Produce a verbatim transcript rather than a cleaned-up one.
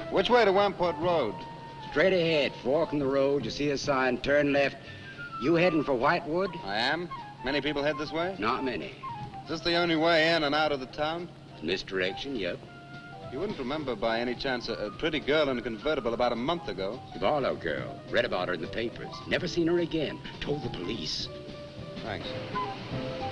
Which way to Wamport Road? Straight ahead, fork in the road, you see a sign, turn left. You heading for Whitewood? I am. Many people head this way? Not many. Is this the only way in and out of the town? Misdirection, yep. You wouldn't remember by any chance a, a pretty girl in a convertible about a month ago? Barlow girl. Read about her in the papers. Never seen her again. Told the police. Thanks.